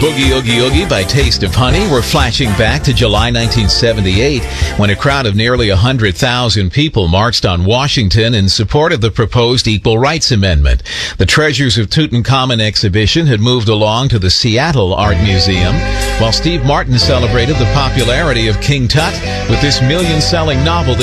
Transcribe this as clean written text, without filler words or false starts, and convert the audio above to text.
Boogie Oogie Oogie by Taste of Honey. We're flashing back to July 1978 when a crowd of nearly 100,000 people marched on Washington in support of the proposed Equal Rights Amendment. The Treasures of Tutankhamun exhibition had moved along to the Seattle Art Museum, while Steve Martin celebrated the popularity of King Tut with this million-selling novel.